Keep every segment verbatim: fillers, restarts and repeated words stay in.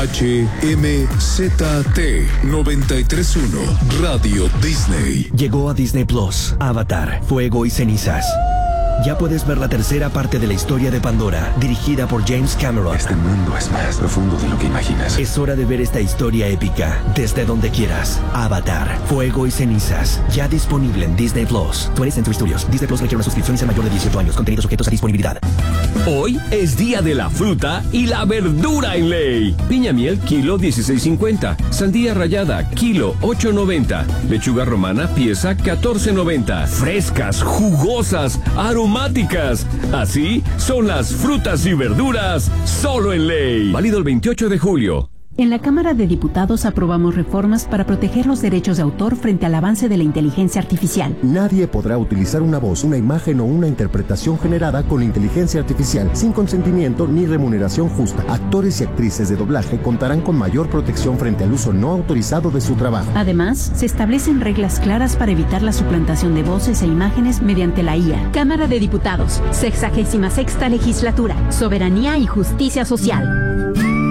H M Z T noventa y tres punto uno Radio Disney. Llegó a Disney Plus, Avatar, Fuego y Cenizas. Ya puedes ver la tercera parte de la historia de Pandora, dirigida por James Cameron. Este mundo es más profundo de lo que imaginas. Es hora de ver esta historia épica desde donde quieras. Avatar, Fuego y Cenizas, ya disponible en Disney Plus. twentieth Century Studios. Disney Plus requiere una suscripción y ser mayor de dieciocho años. Contenidos sujetos a disponibilidad. Hoy es día de la fruta y la verdura en Ley. Piña miel, kilo dieciséis cincuenta. Sandía rallada, kilo ocho noventa. Lechuga romana, pieza catorce noventa. Frescas, jugosas, aromáticas. Así son las frutas y verduras solo en Ley. Válido el veintiocho de julio. En la Cámara de Diputados aprobamos reformas para proteger los derechos de autor frente al avance de la inteligencia artificial. Nadie podrá utilizar una voz, una imagen o una interpretación generada con inteligencia artificial sin consentimiento ni remuneración justa. Actores y actrices de doblaje contarán con mayor protección frente al uso no autorizado de su trabajo. Además, se establecen reglas claras para evitar la suplantación de voces e imágenes mediante la I A. Cámara de Diputados, sexagésima sexta legislatura, soberanía y justicia social.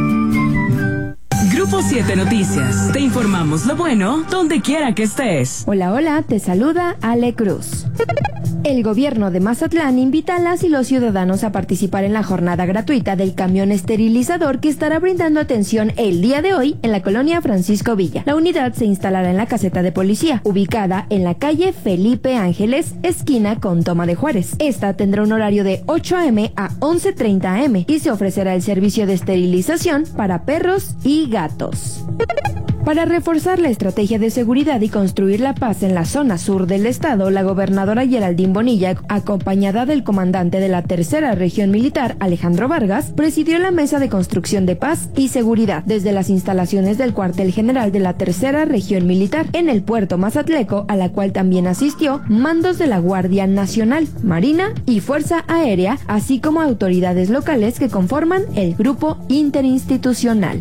Grupo siete Noticias. Te informamos lo bueno donde quiera que estés. Hola, hola, te saluda Ale Cruz. El gobierno de Mazatlán invita a las y los ciudadanos a participar en la jornada gratuita del camión esterilizador que estará brindando atención el día de hoy en la colonia Francisco Villa. La unidad se instalará en la caseta de policía, ubicada en la calle Felipe Ángeles, esquina con Toma de Juárez. Esta tendrá un horario de ocho a eme a once treinta a eme y se ofrecerá el servicio de esterilización para perros y gatos. Para reforzar la estrategia de seguridad y construir la paz en la zona sur del estado, la gobernadora Geraldine Bonilla, acompañada del comandante de la tercera región militar, Alejandro Vargas, presidió la mesa de construcción de paz y seguridad desde las instalaciones del cuartel general de la tercera región militar en el puerto Mazatleco, a la cual también asistió mandos de la Guardia Nacional, Marina y Fuerza Aérea, así como autoridades locales que conforman el grupo interinstitucional.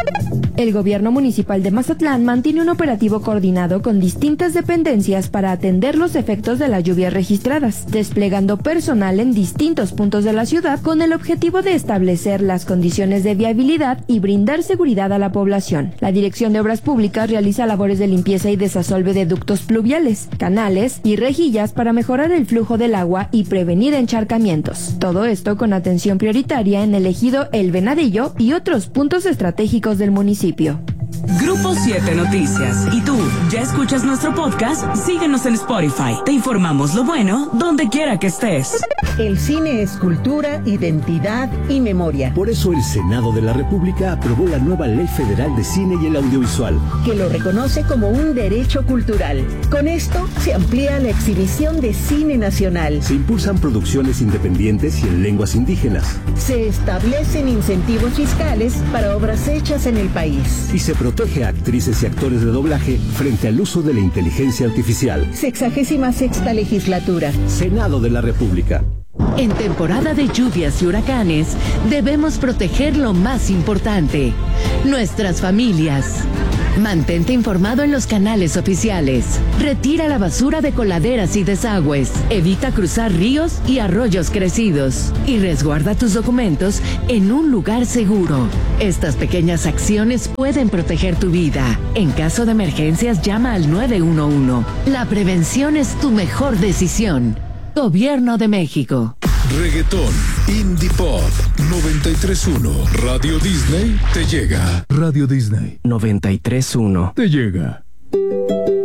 El gobierno municipal de Mazatlán mantiene un operativo coordinado con distintas dependencias para atender los efectos de las lluvias registradas, desplegando personal en distintos puntos de la ciudad con el objetivo de establecer las condiciones de viabilidad y brindar seguridad a la población. La Dirección de Obras Públicas realiza labores de limpieza y desasolve de ductos pluviales, canales y rejillas para mejorar el flujo del agua y prevenir encharcamientos. Todo esto con atención prioritaria en el ejido El Venadillo y otros puntos estratégicos del municipio. Grupo siete Noticias. ¿Y tú, ya escuchas nuestro podcast? Síguenos en Spotify. Te informamos lo bueno donde quiera que estés. El cine es cultura, identidad y memoria. Por eso el Senado de la República aprobó la nueva Ley Federal de Cine y el Audiovisual, que lo reconoce como un derecho cultural. Con esto se amplía la exhibición de cine nacional. Se impulsan producciones independientes y en lenguas indígenas. Se establecen incentivos fiscales para obras hechas en el país. Y se protege a actrices y actores de doblaje frente al uso de la inteligencia artificial. Sexagésima sexta legislatura. Senado de la República. En temporada de lluvias y huracanes, debemos proteger lo más importante, nuestras familias. Mantente informado en los canales oficiales. Retira la basura de coladeras y desagües. Evita cruzar ríos y arroyos crecidos. Y resguarda tus documentos en un lugar seguro. Estas pequeñas acciones pueden proteger tu vida. En caso de emergencias, llama al nueve uno uno. La prevención es tu mejor decisión. Gobierno de México. Reggaetón, Indie Pop, noventa y tres punto uno. Radio Disney te llega. Radio Disney noventa y tres punto uno. Te llega.